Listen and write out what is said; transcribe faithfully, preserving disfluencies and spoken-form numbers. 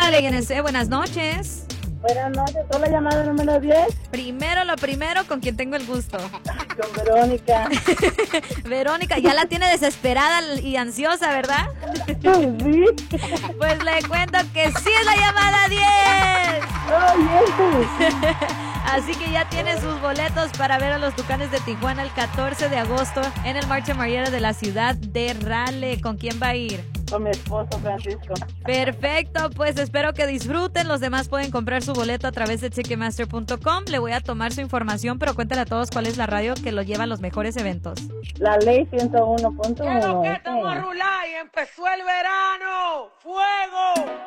Hola, D N C, buenas noches. Buenas noches, ¿toda la llamada número diez? Primero lo primero, ¿con quién tengo el gusto? Con Verónica. Verónica, ya la tiene desesperada y ansiosa, ¿verdad? Sí. Pues le cuento que sí es la llamada diez. Ay, Así que ya tiene sus boletos para ver a los Tucanes de Tijuana el catorce de agosto en el Marcha Mariera de la ciudad de Raleigh. ¿Con quién va a ir? con mi esposo Francisco. Perfecto, pues espero que disfruten. Los demás pueden comprar su boleto a través de Ticketmaster punto com. Le voy a tomar su información, pero cuéntale a todos cuál es la radio que lo lleva a los mejores eventos. La ley ciento uno punto uno. ¿Qué es lo que estamos a rular y empezó el verano? ¡Fuego!